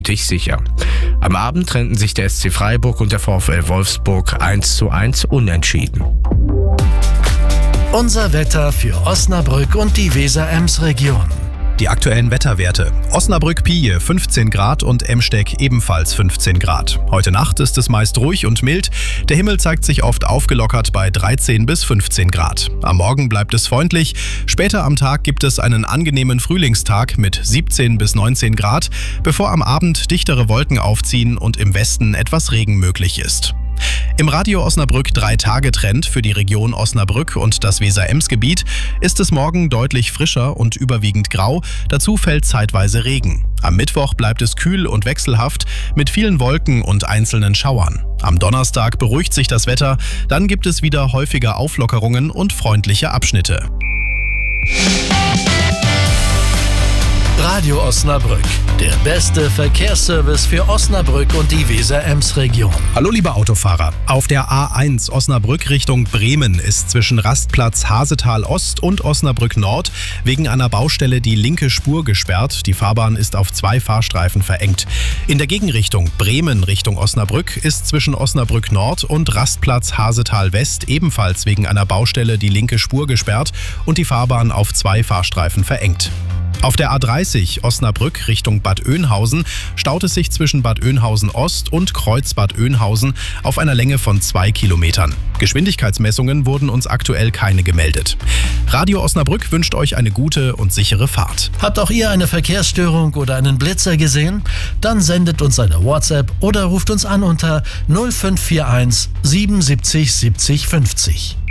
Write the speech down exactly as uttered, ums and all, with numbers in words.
sicher. Am Abend trennten sich der S C Freiburg und der VfL Wolfsburg eins zu eins unentschieden. Unser Wetter für Osnabrück und die Weser-Ems-Region. Die aktuellen Wetterwerte. Osnabrück-Pije fünfzehn Grad und Emsteck ebenfalls fünfzehn Grad. Heute Nacht ist es meist ruhig und mild. Der Himmel zeigt sich oft aufgelockert bei dreizehn bis fünfzehn Grad. Am Morgen bleibt es freundlich. Später am Tag gibt es einen angenehmen Frühlingstag mit siebzehn bis neunzehn Grad, bevor am Abend dichtere Wolken aufziehen und im Westen etwas Regen möglich ist. Im Radio Osnabrück drei Tage Trend für die Region Osnabrück und das Weser-Ems-Gebiet ist es morgen deutlich frischer und überwiegend grau, dazu fällt zeitweise Regen. Am Mittwoch bleibt es kühl und wechselhaft mit vielen Wolken und einzelnen Schauern. Am Donnerstag beruhigt sich das Wetter, dann gibt es wieder häufiger Auflockerungen und freundliche Abschnitte. Radio Osnabrück, der beste Verkehrsservice für Osnabrück und die Weser-Ems-Region. Hallo liebe Autofahrer, auf der A eins Osnabrück Richtung Bremen ist zwischen Rastplatz Hasetal Ost und Osnabrück Nord wegen einer Baustelle die linke Spur gesperrt. Die Fahrbahn ist auf zwei Fahrstreifen verengt. In der Gegenrichtung Bremen Richtung Osnabrück ist zwischen Osnabrück Nord und Rastplatz Hasetal West ebenfalls wegen einer Baustelle die linke Spur gesperrt und die Fahrbahn auf zwei Fahrstreifen verengt. Auf der A dreißig Osnabrück Richtung Bad Oeynhausen staut es sich zwischen Bad Oeynhausen Ost und Kreuz Bad Oeynhausen auf einer Länge von zwei Kilometern. Geschwindigkeitsmessungen wurden uns aktuell keine gemeldet. Radio Osnabrück wünscht euch eine gute und sichere Fahrt. Habt auch ihr eine Verkehrsstörung oder einen Blitzer gesehen? Dann sendet uns eine WhatsApp oder ruft uns an unter null fünf vier eins siebenundsiebzig siebzig fünfzig.